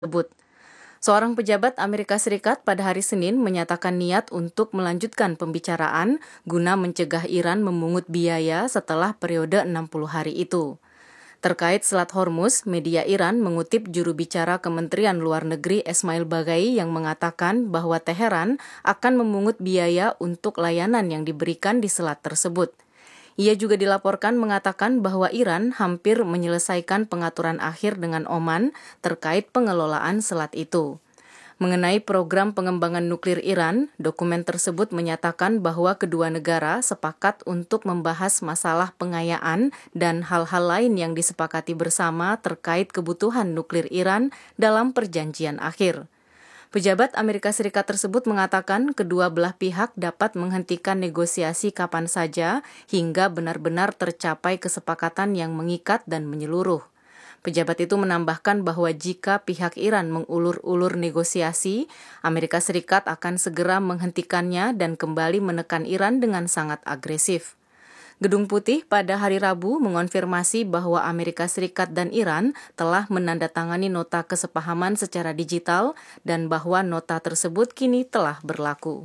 tersebut. Seorang pejabat Amerika Serikat pada hari Senin menyatakan niat untuk melanjutkan pembicaraan guna mencegah Iran memungut biaya setelah periode 60 hari itu. Terkait Selat Hormuz, media Iran mengutip juru bicara Kementerian Luar Negeri Esmail Baghai yang mengatakan bahwa Teheran akan memungut biaya untuk layanan yang diberikan di selat tersebut. Ia juga dilaporkan mengatakan bahwa Iran hampir menyelesaikan pengaturan akhir dengan Oman terkait pengelolaan selat itu. Mengenai program pengembangan nuklir Iran, dokumen tersebut menyatakan bahwa kedua negara sepakat untuk membahas masalah pengayaan dan hal-hal lain yang disepakati bersama terkait kebutuhan nuklir Iran dalam perjanjian akhir. Pejabat Amerika Serikat tersebut mengatakan kedua belah pihak dapat menghentikan negosiasi kapan saja hingga benar-benar tercapai kesepakatan yang mengikat dan menyeluruh. Pejabat itu menambahkan bahwa jika pihak Iran mengulur-ulur negosiasi, Amerika Serikat akan segera menghentikannya dan kembali menekan Iran dengan sangat agresif. Gedung Putih pada hari Rabu mengonfirmasi bahwa Amerika Serikat dan Iran telah menandatangani nota kesepahaman secara digital dan bahwa nota tersebut kini telah berlaku.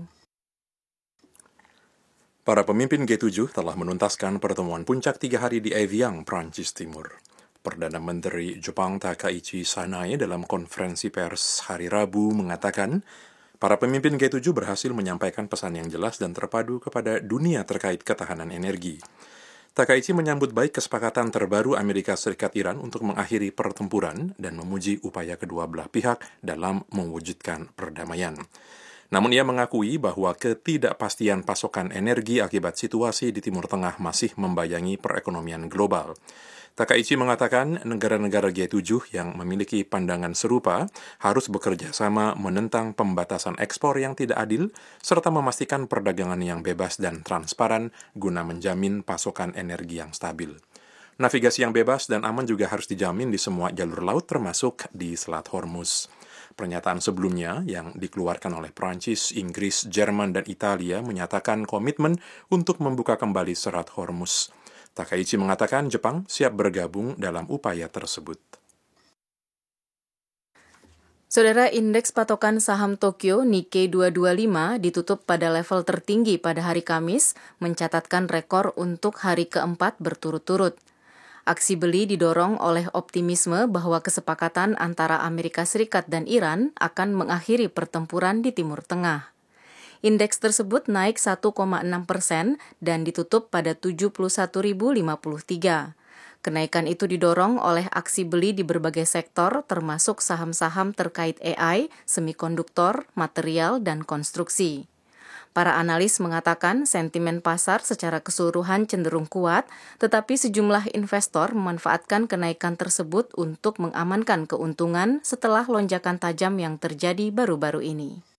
Para pemimpin G7 telah menuntaskan pertemuan puncak 3 hari di Evian, Prancis Timur. Perdana Menteri Jepang Takaichi Sanae dalam konferensi pers hari Rabu mengatakan, para pemimpin G7 berhasil menyampaikan pesan yang jelas dan terpadu kepada dunia terkait ketahanan energi. Takaichi menyambut baik kesepakatan terbaru Amerika Serikat Iran untuk mengakhiri pertempuran dan memuji upaya kedua belah pihak dalam mewujudkan perdamaian. Namun ia mengakui bahwa ketidakpastian pasokan energi akibat situasi di Timur Tengah masih membayangi perekonomian global. Takaichi mengatakan negara-negara G7 yang memiliki pandangan serupa harus bekerja sama menentang pembatasan ekspor yang tidak adil serta memastikan perdagangan yang bebas dan transparan guna menjamin pasokan energi yang stabil. Navigasi yang bebas dan aman juga harus dijamin di semua jalur laut termasuk di Selat Hormuz. Pernyataan sebelumnya yang dikeluarkan oleh Prancis, Inggris, Jerman, dan Italia menyatakan komitmen untuk membuka kembali Selat Hormuz. Takaichi mengatakan Jepang siap bergabung dalam upaya tersebut. Saudara, indeks patokan saham Tokyo Nikkei 225 ditutup pada level tertinggi pada hari Kamis, mencatatkan rekor untuk hari keempat berturut-turut. Aksi beli didorong oleh optimisme bahwa kesepakatan antara Amerika Serikat dan Iran akan mengakhiri pertempuran di Timur Tengah. Indeks tersebut naik 1,6% dan ditutup pada 71.053. Kenaikan itu didorong oleh aksi beli di berbagai sektor termasuk saham-saham terkait AI, semikonduktor, material, dan konstruksi. Para analis mengatakan sentimen pasar secara keseluruhan cenderung kuat, tetapi sejumlah investor memanfaatkan kenaikan tersebut untuk mengamankan keuntungan setelah lonjakan tajam yang terjadi baru-baru ini.